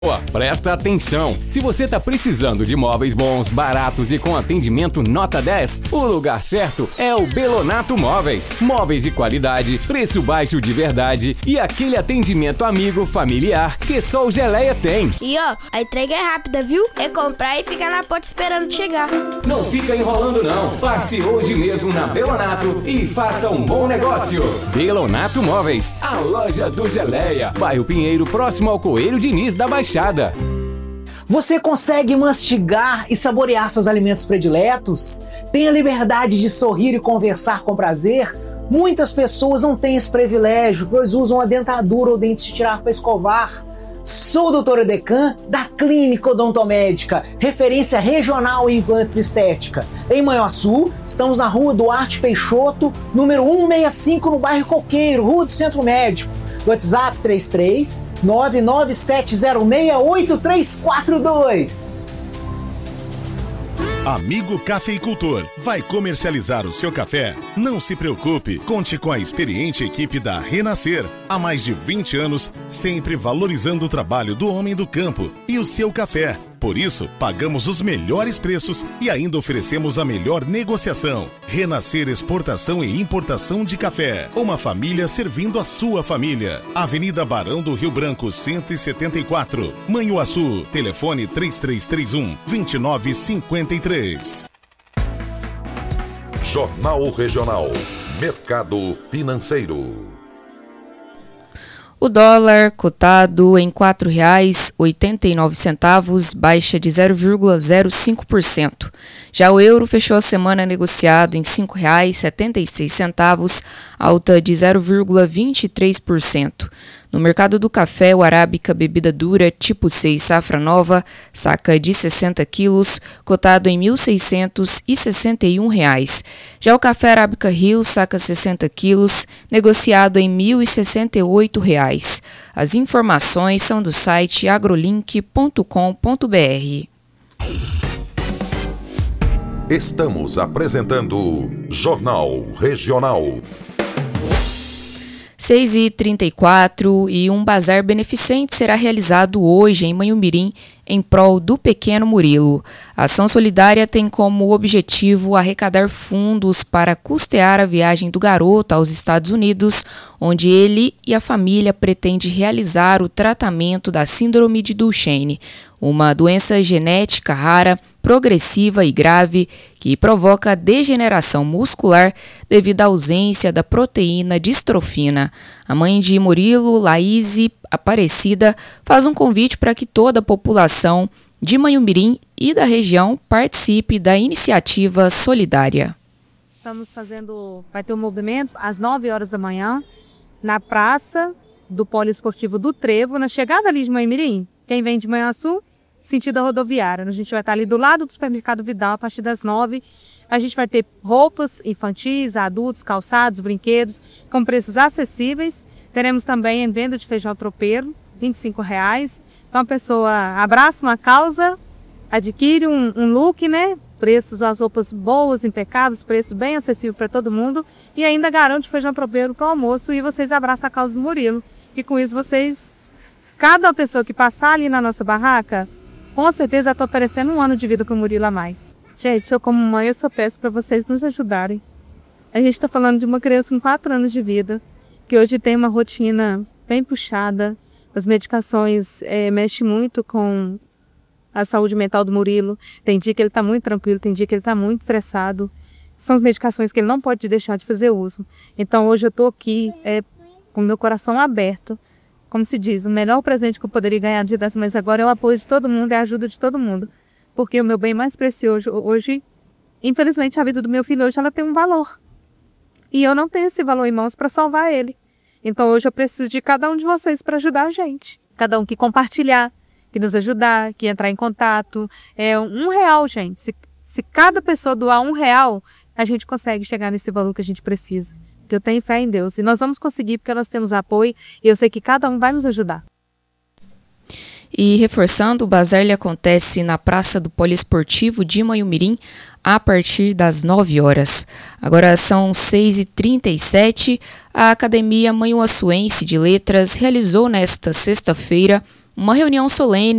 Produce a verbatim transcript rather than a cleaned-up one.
Presta atenção! Se você está precisando de móveis bons, baratos e com atendimento nota dez, o lugar certo é o Belonato Móveis. Móveis de qualidade, preço baixo de verdade e aquele atendimento amigo, familiar que só o Geleia tem. E ó, a entrega é rápida, viu? É comprar e ficar na porta esperando chegar. Não fica enrolando não. Passe hoje mesmo na Belonato e faça um bom negócio. Belonato Móveis, a loja do Geleia. Bairro Pinheiro, próximo ao Coelho Diniz da Baixada. Você consegue mastigar e saborear seus alimentos prediletos? Tem a liberdade de sorrir e conversar com prazer? Muitas pessoas não têm esse privilégio, pois usam a dentadura ou dentes de tirar para escovar. Sou o doutor Edecan, da Clínica Odontomédica, referência regional em implantes estética. Em Manhuaçu, estamos na rua Duarte Peixoto, número cento e sessenta e cinco, no bairro Coqueiro, Rua do Centro Médico. WhatsApp três três nove nove sete zero seis oito três quatro dois. Amigo cafeicultor, vai comercializar o seu café? Não se preocupe, conte com a experiente equipe da Renascer. Há mais de vinte anos, sempre valorizando o trabalho do homem do campo e o seu café. Por isso, pagamos os melhores preços e ainda oferecemos a melhor negociação. Renascer Exportação e Importação de Café. Uma família servindo a sua família. Avenida Barão do Rio Branco, cento e setenta e quatro. Manhuaçu. Telefone três três três um, dois nove cinco três. Jornal Regional. Mercado Financeiro. O dólar cotado em quatro reais e oitenta e nove centavos, baixa de zero vírgula zero cinco por cento. Já o euro fechou a semana negociado em cinco reais e setenta e seis centavos, alta de zero vírgula vinte e três por cento. No mercado do café, o Arábica bebida dura tipo seis safra nova, saca de sessenta quilos, cotado em mil seiscentos e sessenta e um reais. Já o café Arábica Rio, saca sessenta quilos, negociado em mil e sessenta e oito reais. As informações são do site agrolink ponto com ponto br. Estamos apresentando Jornal Regional. seis e trinta e quatro e um bazar beneficente será realizado hoje em Manhumirim em prol do pequeno Murilo. A ação solidária tem como objetivo arrecadar fundos para custear a viagem do garoto aos Estados Unidos, onde ele e a família pretendem realizar o tratamento da síndrome de Duchenne, uma doença genética rara, progressiva e grave que provoca degeneração muscular devido à ausência da proteína distrofina. A mãe de Murilo, Laís Aparecida, faz um convite para que toda a população de Manhumirim e da região participe da iniciativa solidária. Estamos fazendo, vai ter um movimento às nove horas da manhã na praça do Poliesportivo do Trevo, na chegada ali de Manhumirim. Quem vem de Manhuaçu, sentido a rodoviária. A gente vai estar ali do lado do supermercado Vidal a partir das nove. A gente vai ter roupas infantis, adultos, calçados, brinquedos com preços acessíveis. Teremos também em venda de feijão tropeiro, vinte e cinco reais. Então a pessoa abraça uma causa, adquire um, um look, né? Preços, as roupas boas, impecáveis, preço bem acessível para todo mundo. E ainda garante feijão tropeiro com almoço e vocês abraçam a causa do Murilo. E com isso vocês, cada pessoa que passar ali na nossa barraca, com certeza estou oferecendo um ano de vida com o Murilo a mais. Gente, eu como mãe, eu só peço para vocês nos ajudarem. A gente está falando de uma criança com quatro anos de vida, que hoje tem uma rotina bem puxada. As medicações é, mexem muito com a saúde mental do Murilo. Tem dia que ele está muito tranquilo, tem dia que ele está muito estressado. São as medicações que ele não pode deixar de fazer uso. Então hoje eu estou aqui é, com o meu coração aberto. Como se diz, o melhor presente que eu poderia ganhar no Dia das Mães agora é o apoio de todo mundo e a ajuda de todo mundo. Porque o meu bem mais precioso hoje, infelizmente a vida do meu filho hoje ela tem um valor. E eu não tenho esse valor em mãos para salvar ele. Então hoje eu preciso de cada um de vocês para ajudar a gente. Cada um que compartilhar, que nos ajudar, que entrar em contato. É um real, gente. Se, se cada pessoa doar um real, a gente consegue chegar nesse valor que a gente precisa. Eu tenho fé em Deus. E nós vamos conseguir porque nós temos apoio e eu sei que cada um vai nos ajudar. E reforçando, o bazar ele acontece na Praça do Poliesportivo de Manhumirim a partir das nove horas. Agora são seis e trinta e sete. A Academia Manhuaçuense de Letras realizou nesta sexta-feira uma reunião solene